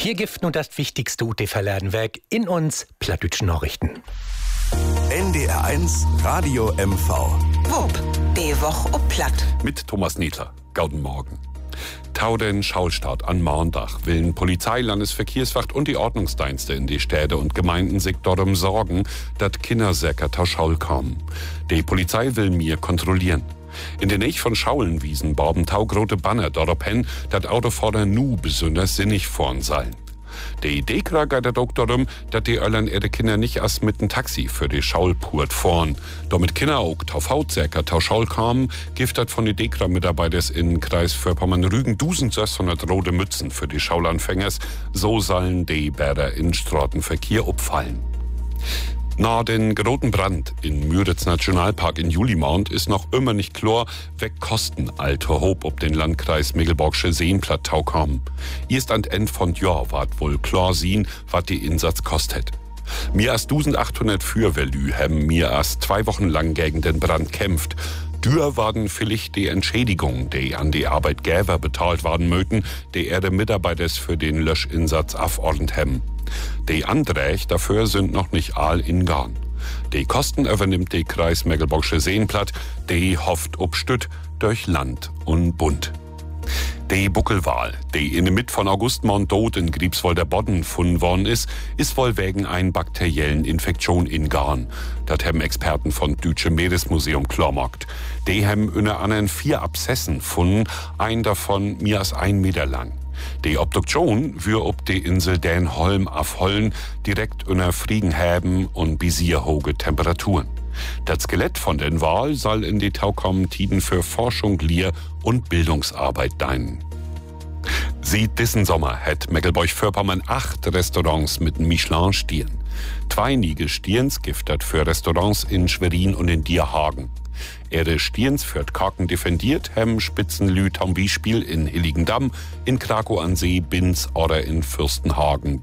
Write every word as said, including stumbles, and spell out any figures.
Hier gibt nun das wichtigste U T-Verladenwerk in uns plattdütschen Nachrichten. N D R eins Radio M V. Wupp, die Woche ob Platt. Mit Thomas Niedler. Guten Morgen. Tau den Schaulstart an Marndach willen Polizei, Landesverkehrswacht und die Ordnungsdienste in die Städte und Gemeinden sich darum sorgen, dass Kindersäcker tau Schaul kommen. Die Polizei will mir kontrollieren. In der Nähe von Schaulenwiesen borben taugrote Banner darauf hin, dat Autofahrer nu besonders sinnig vorn seien. Die Idee geht auch darum, dass die Öllern ihre Kinder nicht erst mit dem Taxi für die Schaulpurt fahren. Damit Kinder auch auf Hautsäcker tau Schaul kamen, gibt das von den Dekra-Mitarbeiters in Kreis für Pommern-Rügen eintausendsechshundert rote Mützen für die Schaulanfängers. So sollen die Bäder in Straßenverkehr abfallen. Na den großen Brand in Müritz Nationalpark in Julimount ist noch immer nicht klar, weg Kosten alter Hob ob den Landkreis Mecklenburgische Seenplattau kommen. Erst an End von Jahr ward wohl klar sehen, wat die Insatz kostet. Mehr als eintausendachthundert Fürwehrlü haben mir erst zwei Wochen lang gegen den Brand kämpft. Dür waren vielleicht die Entschädigungen, die an die Arbeitgeber bezahlt werden möchten, die ihre Mitarbeiter für den Löschinsatz aufordnet haben. Die Anträge dafür sind noch nicht all in Garn. Die Kosten übernimmt die Kreis Mecklenburgische Seenplatt, die hofft ob Stütt durch Land und Bund. Die Buckelwal, die in der Mitte von August tot in Griebswolder Bodden gefunden worden ist, ist wohl wegen einer bakteriellen Infektion in Garn. Das haben Experten von Deutsche Meeresmuseum klarmacht. Die haben unter anderem vier Abszessen gefunden, ein davon mehr als ein Meter lang. Die Obduktion wir ob die Insel Dänholm afhollen, direkt unter Friegenhäben und bisierhohe Temperaturen. Das Skelett von den Wal soll in die taukommenden Tiden für Forschung, Lehr- und Bildungsarbeit dienen. Sieht diesen Sommer hat Mecklenburg-Vorpommern acht Restaurants mit Michelin-Stern. Zwei Nige Stirns giftet für Restaurants in Schwerin und in Dierhagen. Ihre Stirns für Kaken defendiert haben Spitzenlü zum Beispiel in Hilligendamm, in Krakow an See, Binz oder in Fürstenhagen